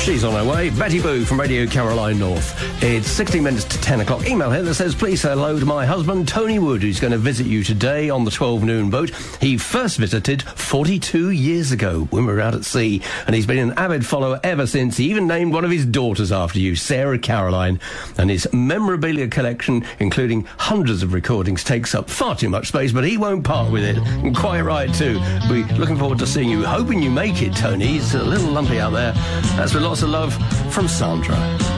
She's on her way. Betty Boo from Radio Caroline North. It's 16 minutes to 10 o'clock. Email here that says, please say hello to my husband, Tony Wood, who's going to visit you today on the 12 noon boat. He first visited 42 years ago when we were out at sea, and he's been an avid follower ever since. He even named one of his daughters after you, Sarah Caroline, and his memorabilia collection, including hundreds of recordings, takes up far too much space, but he won't part with it. And quite right, too. We're looking forward to seeing you. Hoping you make it, Tony. It's a little lumpy out there. That's with lots of love from Sandra.